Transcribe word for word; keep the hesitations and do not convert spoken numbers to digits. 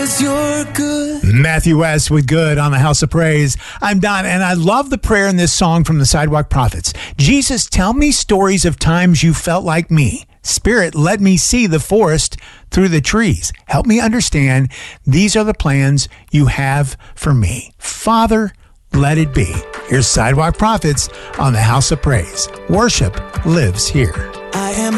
'cause you're good. Matthew West with Good on the House of Praise. I'm Don, and I love the prayer in this song from the Sidewalk Prophets. Jesus, tell me stories of times you felt like me. Spirit, let me see the forest through the trees. Help me understand these are the plans you have for me. Father, let it be. Here's Sidewalk Prophets on the House of Praise. Worship lives here. I am